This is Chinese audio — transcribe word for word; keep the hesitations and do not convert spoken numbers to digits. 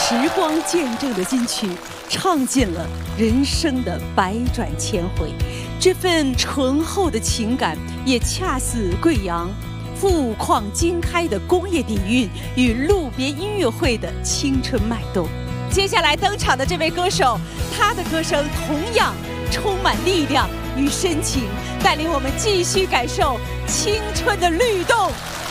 时光见证的金曲，唱尽了人生的百转千回。这份醇厚的情感，也恰似贵阳富矿经开的工业底蕴与路边音乐会的青春脉动。接下来登场的这位歌手，他的歌声同样充满力量与深情，带领我们继续感受青春的律动。